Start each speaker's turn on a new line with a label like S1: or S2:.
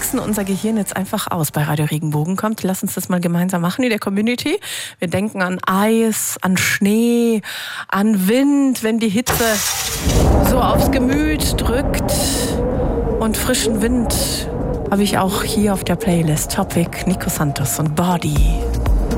S1: tricksen unser Gehirn jetzt einfach aus bei Radio Regenbogen. Kommt, lass uns das mal gemeinsam machen in der Community. Wir denken an Eis, an Schnee, an Wind, wenn die Hitze so aufs Gemüt drückt. Und frischen Wind habe ich auch hier auf der Playlist. Topic, Nico Santos und Body.